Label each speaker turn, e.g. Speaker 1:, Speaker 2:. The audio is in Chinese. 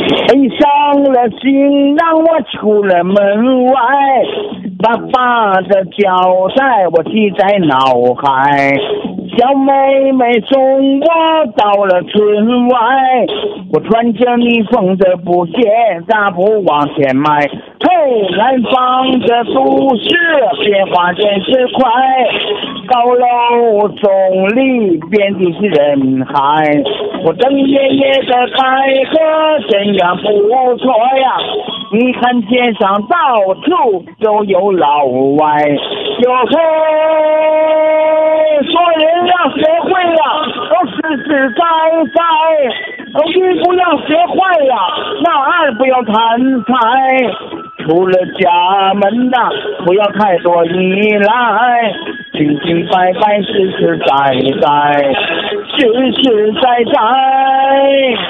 Speaker 1: 背上了行，让我出了门外，爸爸的交代我记在脑海。小妹妹送我到了村外，我穿着你缝的布鞋，大步往前迈。嘿，南方的都市变化真是快，高楼耸立，遍地是人海。我等爷爷的开河，真样不错呀！你看街上到处都有老外，哟嘿，做人要学会呀，都实实在在，一不要学坏呀，那二不要贪财。出了家门呐，不要太多依赖，清清白白，实实在在，实实在在。